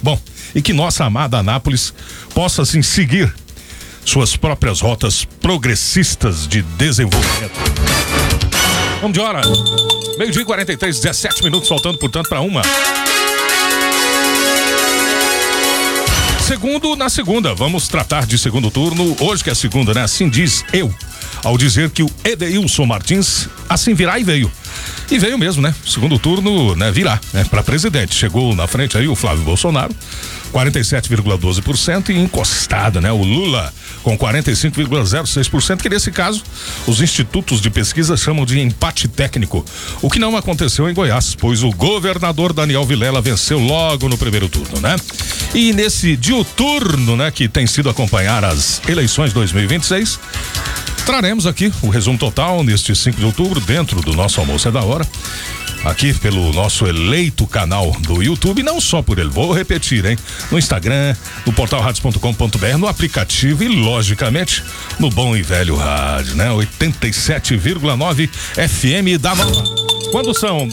Bom, e que nossa amada Anápolis possa assim seguir suas próprias rotas progressistas de desenvolvimento. Vamos de hora. 12h43, 17 minutos, faltando, portanto, para uma. Na segunda, vamos tratar de segundo turno. Hoje que é segunda, né? Assim diz eu, ao dizer que o Edeilson Martins assim virá e veio. E veio mesmo, né? Segundo turno, né? Virá, né? Para presidente. Chegou na frente aí o Flávio Bolsonaro, 47,12%, e encostada, né? O Lula com 45,06%, que nesse caso os institutos de pesquisa chamam de empate técnico, o que não aconteceu em Goiás, pois o governador Daniel Vilela venceu logo no primeiro turno, né? E nesse diuturno, né, que tem sido acompanhar as eleições 2026, traremos aqui o resumo total neste 5 de outubro, dentro do nosso Almoço é da Hora, aqui pelo nosso eleito canal do YouTube, não só por ele, vou repetir, hein? No Instagram, no portal radios.com.br, no aplicativo e, logicamente, no bom e velho rádio, né? 87,9 FM da Nova. Quando são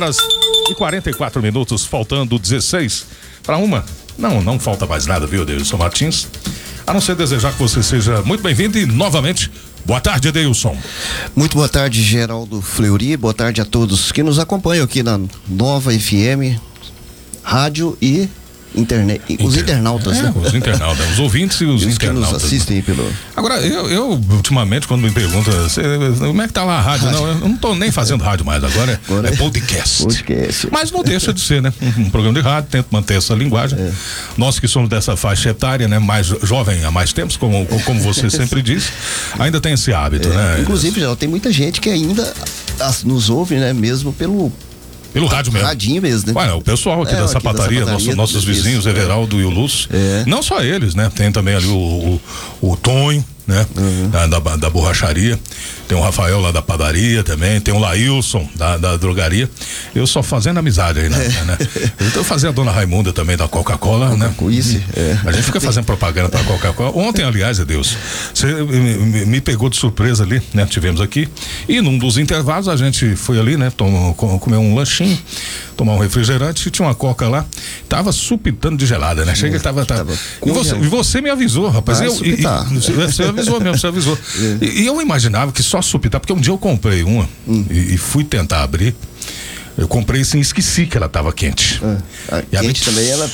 12h44, faltando 16 para uma. Não falta mais nada, viu, Edeilson Martins? A não ser desejar que você seja muito bem-vindo e, novamente, boa tarde, Edeilson. Muito boa tarde, Geraldo Fleury. Boa tarde a todos que nos acompanham aqui na Nova FM, rádio e internet. Os internautas, né? Os internautas, os ouvintes e os internautas. Que nos assistem pelo... Agora, eu ultimamente, quando me perguntam como é que tá lá a rádio? Não, eu não tô nem fazendo rádio mais, agora é podcast. Mas não deixa de ser, né? Um programa de rádio, tento manter essa linguagem. Nós que somos dessa faixa etária, né? Mais jovem há mais tempos, como você sempre diz, ainda tem esse hábito, né? Inclusive, já tem muita gente que ainda nos ouve, né? Mesmo pelo rádio mesmo. Radinho mesmo, né? Ué, o pessoal aqui da sapataria, nossos vizinhos, Everaldo e o Lúcio. Não só eles, né? Tem também ali o Tonho, né? Da borracharia. Tem o Rafael lá da padaria também. Tem o Laílson da drogaria. Eu só fazendo amizade aí, né? Eu tô fazendo a dona Raimunda também da Coca-Cola, né? A gente fica fazendo propaganda pra Coca-Cola. Ontem, aliás, Deus, você me pegou de surpresa ali, né? Tivemos aqui. E num dos intervalos a gente foi ali, né? Comer um lanchinho, tomar um refrigerante, e tinha uma Coca lá. Tava supitando de gelada, né? Chega que tava e você me avisou, rapaz. Você avisou mesmo, você avisou. E eu imaginava que só supitar, porque um dia eu comprei uma e fui tentar abrir. Eu comprei assim, esqueci que ela estava quente. Quente também ela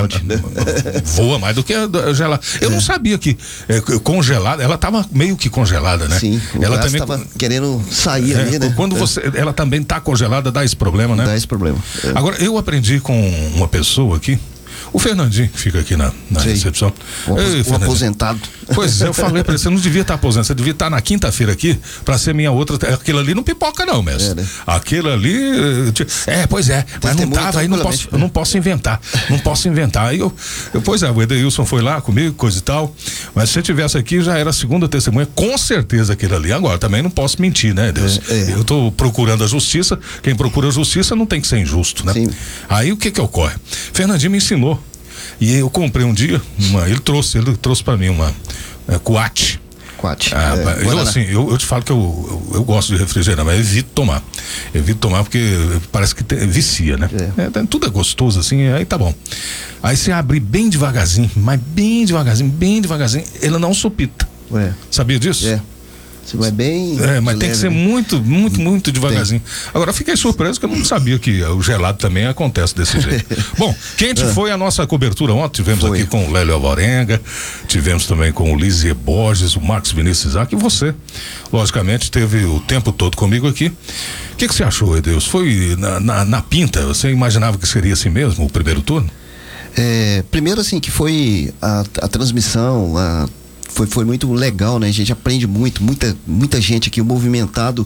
voa mais do que a gelada. Eu não sabia que congelada, ela estava meio que congelada, né? Sim, ela também estava querendo sair ali, né? Quando ela também está congelada, dá esse problema, né? Dá esse problema. Agora, eu aprendi com uma pessoa aqui, o Fernandinho, que fica aqui na recepção. O aposentado. Pois é, eu falei pra ele, você não devia estar aposentado, você devia estar na quinta-feira aqui pra ser minha outra. Aquilo ali não pipoca não, mestre. Né? Aquilo ali, pois é, mas não tava, aí eu não posso inventar. Aí pois é, o Edeilson foi lá comigo, coisa e tal, mas se você tivesse aqui, já era a segunda testemunha, com certeza aquilo ali. Agora, também não posso mentir, né, Deus? Eu tô procurando a justiça, quem procura a justiça não tem que ser injusto, né? Sim. Aí o que ocorre? Fernandinho me ensinou. E eu comprei um dia, ele trouxe pra mim uma Coate. Eu te falo que eu gosto de refrigerante, mas evito tomar porque parece que vicia, né? Tudo é gostoso assim, aí tá bom. Aí você abre bem devagarzinho, mas bem devagarzinho, ele não supita. Sabia disso? Você vai bem. Mas tem que ser muito devagarzinho. Agora, eu fiquei surpreso que eu não sabia que o gelado também acontece desse jeito. Bom, quente foi a nossa cobertura ontem. Tivemos aqui com o Lélio Alvarenga, tivemos também com o Lizier Borges, o Marcos Vinícius Isaac, e você, logicamente, teve o tempo todo comigo aqui. O que você achou, Edeus? Foi na pinta? Você imaginava que seria assim mesmo, o primeiro turno? Primeiro, assim, que foi a transmissão, foi muito legal, né? A gente aprende muita gente aqui, movimentado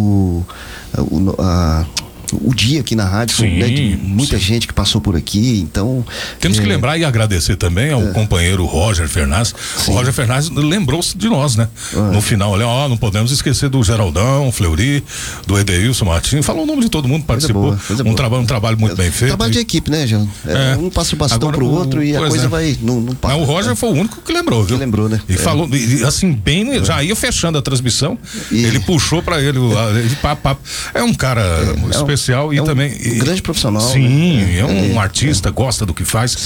o dia aqui na rádio, né, de muita gente que passou por aqui, então... Temos que lembrar e agradecer também ao companheiro Roger Fernandes. O Roger Fernandes lembrou-se de nós, né? No final, olha, não podemos esquecer do Geraldão, Fleury, do Edeilson Martins, falou o nome de todo mundo que participou. Um trabalho muito bem feito. Trabalho de equipe, né, Jean? Um passa o bastão pro outro e a coisa vai... Não para. O Roger foi o único que lembrou, viu? Que lembrou, né? E falou, assim, bem, já ia fechando a transmissão, ele puxou pra ele, é um cara especial e também... Um grande profissional. Sim, é um artista, gosta do que faz. Sim.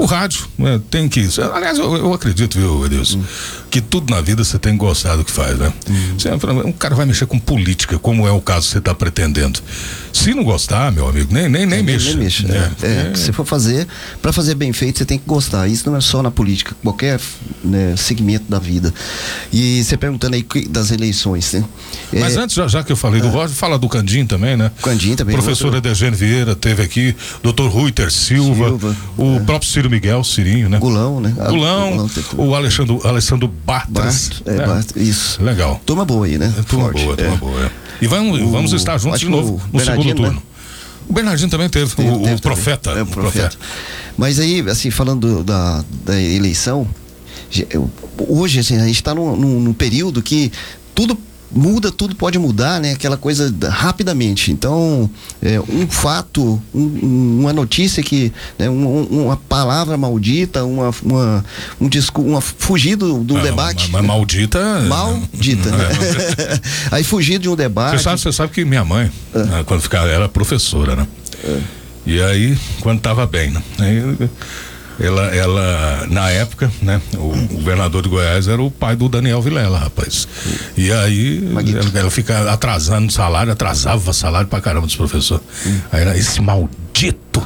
O rádio, né, tem que... Aliás, eu acredito, viu, Edilson, que tudo na vida você tem que gostar do que faz, né? Um cara vai mexer com política, como é o caso que você está pretendendo. Se não gostar, meu amigo, nem mexa. Nem mexa, se for fazer, para fazer bem feito, você tem que gostar. Isso não é só na política, qualquer, né, segmento da vida. E você perguntando aí das eleições, né? Mas antes, já que eu falei do Roger, fala do Candim também, né? Candim também. Professor Edegene Vieira teve aqui, doutor Ruiter Silva, o próprio Ciro Miguel, Cirinho, né? Gulão, né? Gulão, o Alessandro Bartas. Isso. Legal. Turma boa aí, né? Turma boa. E vamos estar juntos de novo no segundo turno. Né? O Bernardinho também teve o profeta. O profeta. Mas aí, assim, falando da eleição, hoje, assim, a gente está num período que tudo muda, tudo pode mudar, né? Aquela coisa rapidamente. Então, um fato, uma notícia que, né, uma palavra maldita, um fugir do debate. Maldita. Maldita. Né? Aí fugir de um debate. Você sabe que minha mãe, quando ficava, era professora, né? E aí, quando estava bem, né? Aí, ela na época, né, o governador de Goiás era o pai do Daniel Vilela, rapaz. E aí ela fica atrasando o salário, atrasava o salário pra caramba dos professores. Aí era esse maldito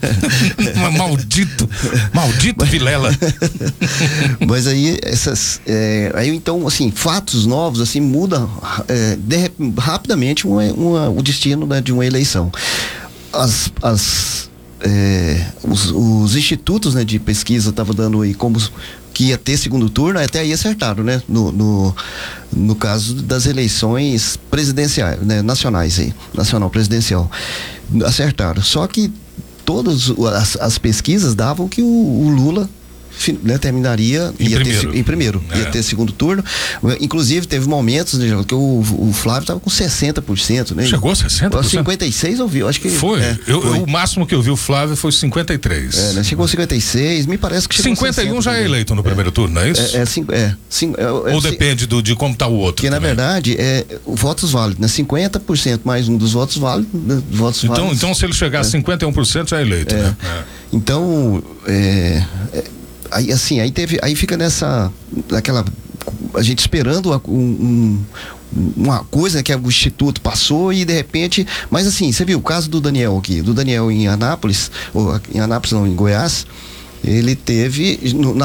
maldito Vilela. Mas aí aí então, assim, fatos novos assim mudam rapidamente o destino, né, de uma eleição. Os institutos, né, de pesquisa estavam dando aí como que ia ter segundo turno, até aí acertaram, né? No caso das eleições presidenciais, né, nacionais aí, nacional presidencial, acertaram. Só que todas as pesquisas davam que o Lula, né, terminaria em primeiro. Ia ter segundo turno. Inclusive teve momentos, né, que o Flávio estava com 60%, né? Chegou a 60%? 56 eu vi, acho que foi. O máximo que eu vi o Flávio foi 53%. Né, chegou a 56%, me parece que chegou 51 a 60%, já é eleito no primeiro turno, não é isso? Ou depende de como está o outro? Porque, na verdade, votos válidos, né? 50% mais um dos votos válidos. Então, se ele chegar a 51%, já é eleito, né? Então, aí assim, aí fica a gente esperando uma coisa que o Instituto passou e de repente, mas assim, você viu o caso do Daniel aqui, em Anápolis não, em Goiás, ele teve,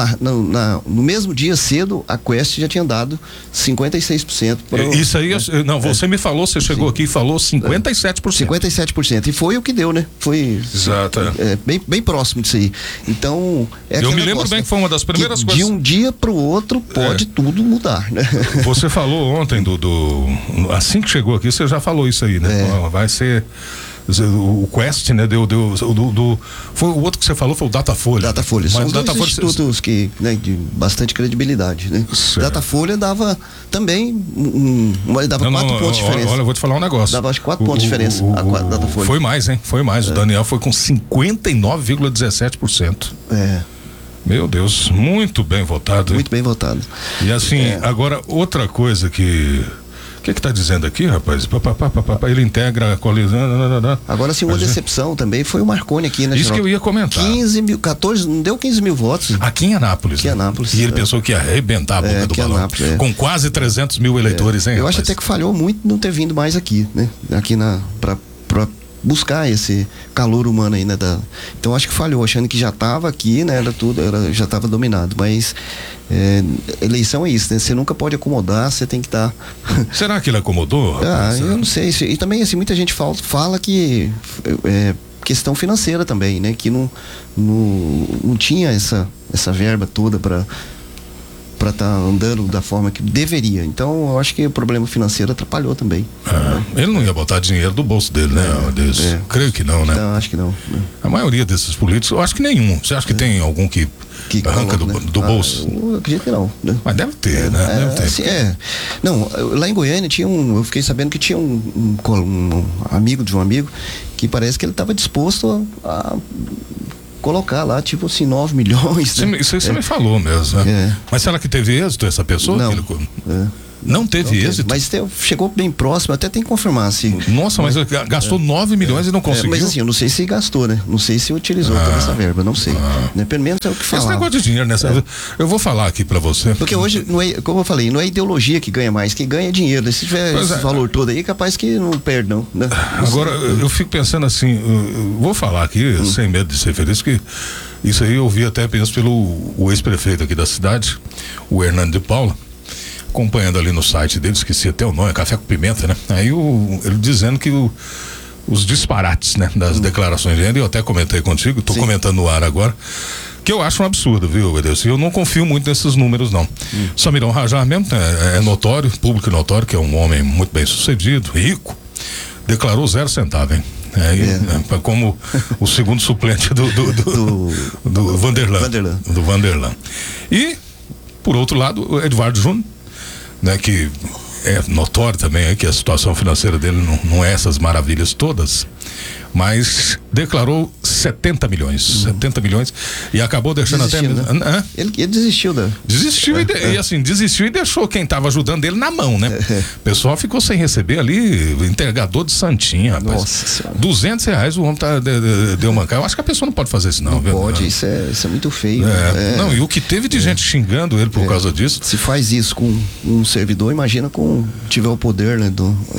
no mesmo dia cedo, a Quest já tinha dado 56%. Isso aí, não, você me falou, você chegou aqui e falou 57%. 57%, e foi o que deu, né? Foi exato, bem próximo disso aí. Então, eu me lembro bem que foi uma das primeiras coisas. De um dia para o outro pode tudo mudar, né? Você falou ontem assim que chegou aqui, você já falou isso aí, né? Vai ser o Quest, né, foi o outro que você falou, foi o Datafolha. Datafolha, são dois institutos que, né, de bastante credibilidade, né? Datafolha dava também dava 4 pontos de diferença. Olha, eu vou te falar um negócio. Dava acho que 4 pontos de diferença a Datafolha. Foi mais, hein? Foi mais. O Daniel foi com 59,17%. Meu Deus, muito bem votado. Muito bem votado. E assim, agora outra coisa que... O que está dizendo aqui, rapaz? Ele integra a colisão. Agora sim, uma decepção também foi o Marconi aqui, né? Isso que eu ia comentar. 14, não deu 15 mil votos. Aqui em Anápolis. E ele pensou que ia arrebentar a boca do balão. Com quase 300 mil eleitores, hein? Eu acho até que falhou muito não ter vindo mais aqui, né? Aqui para buscar esse calor humano aí, né? Então acho que falhou, achando que já estava aqui, né? Já estava dominado, mas eleição é isso, né? Você nunca pode acomodar, você tem que estar. Será que ele acomodou? Eu não sei. E também assim, muita gente fala que questão financeira também, né? Que não tinha essa verba toda para estar andando da forma que deveria. Então, eu acho que o problema financeiro atrapalhou também. Ele não ia botar dinheiro do bolso dele, né? Creio que não, né? Não, acho que não. A maioria desses políticos, eu acho que nenhum. Você acha que tem algum que arranca do bolso? Eu acredito que não. Né? Mas deve ter, né? Deve ter. Assim, Não, lá em Goiânia eu fiquei sabendo que tinha um amigo de um amigo que parece que ele estava disposto a colocar lá, tipo assim, 9 milhões. Isso você me falou mesmo, né? Mas será que teve êxito essa pessoa? Não. Não teve êxito? Mas chegou bem próximo, até tem que confirmar se... Nossa, mas gastou 9 milhões e não conseguiu? Mas assim, eu não sei se gastou, né? Não sei se utilizou toda essa verba, não sei. Né? Pelo menos é o que fala. Esse negócio de dinheiro, né? Eu vou falar aqui pra você. Porque hoje, não é, como eu falei, não é ideologia que ganha mais, que ganha dinheiro, né? Se tiver esse valor todo aí, capaz que não perde, não. Né? Agora, eu fico pensando assim, vou falar aqui, sem medo de ser feliz, que isso aí eu vi até apenas o ex-prefeito aqui da cidade, o Hernando de Paula, acompanhando ali no site dele, esqueci até o nome, Café com Pimenta, né? Aí ele dizendo que os disparates, né? Das declarações dele, eu até comentei contigo, tô comentando no ar agora, que eu acho um absurdo, viu, Edelson? Eu não confio muito nesses números, não. Samirão Rajar mesmo, é notório, público notório, que é um homem muito bem sucedido, rico, declarou 0 centavo, hein? Como o segundo suplente do Vanderlan. Do Vanderlan. E, por outro lado, o Eduardo Júnior, né, que é notório também que a situação financeira dele não é essas maravilhas todas, mas declarou 70 milhões. 70 milhões e acabou deixando desistiu, até. Né? Ele desistiu Desistiu desistiu e deixou quem estava ajudando ele na mão, né? O pessoal ficou sem receber ali, entregador de Santinha, rapaz. Nossa Senhora. R$200 o homem deu uma cara. Eu acho que a pessoa não pode fazer isso, não. Não pode, isso é muito feio. Não, e o que teve de gente xingando ele por causa disso. Se faz isso com um servidor, imagina com tiver o poder, né?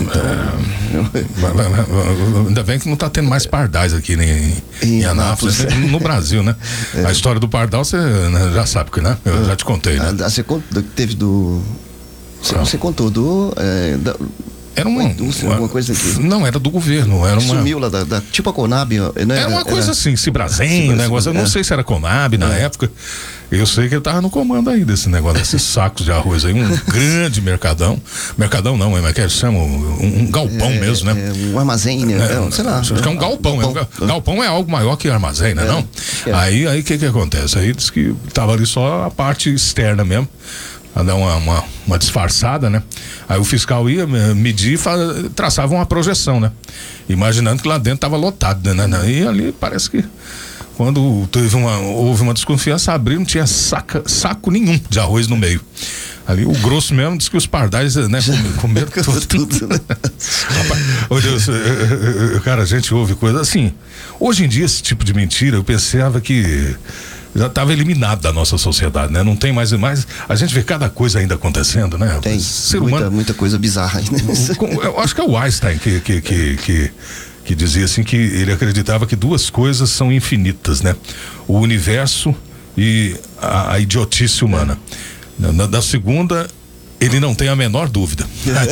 Ainda bem que não tá tendo mais pardais aqui em Anápolis, no Brasil, né? A história do pardal você já sabe, né? Eu já te contei, né? Você teve do... Você contou do... Era alguma coisa aqui. Não, era do governo. Era uma... Sumiu lá tipo a Conab, né? Era uma coisa assim, Cibrazen, negócio. Eu não sei se era Conab na época. Eu sei que ele tava no comando aí desse negócio, desses sacos de arroz aí, um grande mercadão. Mercadão não, é que eles chamam um galpão mesmo, né? Um armazém, né? Sei lá. Acho que é um galpão. Galpão é algo maior que armazém, né? Não? Aí o que acontece? Aí diz que tava ali só a parte externa mesmo, a dar uma disfarçada, né? Aí o fiscal ia medir e traçava uma projeção, né? Imaginando que lá dentro tava lotado, né? E ali parece que quando houve uma desconfiança, abriu, não tinha saco nenhum de arroz no meio. Ali o grosso mesmo diz que os pardais, né, comeram tudo. Né? Rapaz, oh Deus, cara, a gente ouve coisa assim. Hoje em dia, esse tipo de mentira, eu pensava que já estava eliminado da nossa sociedade, né? Não tem mais. A gente vê cada coisa ainda acontecendo, né? Tem muita coisa bizarra. Né? Eu acho que é o Einstein que dizia assim que ele acreditava que duas coisas são infinitas, né? O universo e a idiotice humana. Da segunda, ele não tem a menor dúvida.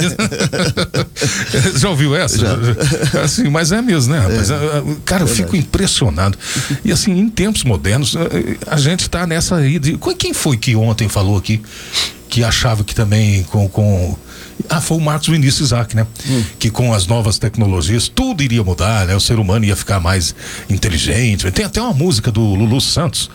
Já ouviu essa? Já. Assim, mas é mesmo, né, rapaz? Cara, eu fico impressionado. E assim, em tempos modernos, a gente tá nessa aí de... Quem foi que ontem falou aqui que achava que também foi o Marcos Vinícius Isaac, né? Que com as novas tecnologias tudo iria mudar, né? O ser humano ia ficar mais inteligente. Tem até uma música do Lulu Santos